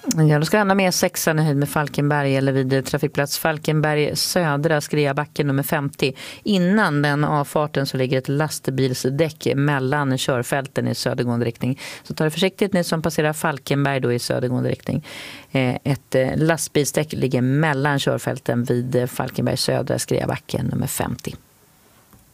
Ja, då ska det handla med 6an i höjd med Falkenberg eller vid trafikplats Falkenberg södra Skreabacken nummer 50. Innan den avfarten så ligger ett lastbilsdäck mellan körfälten i södergående riktning. Så ta det försiktigt ni som passerar Falkenberg då i södergående riktning. Ett lastbilsdäck ligger mellan körfälten vid Falkenberg södra Skreabacken nummer 50.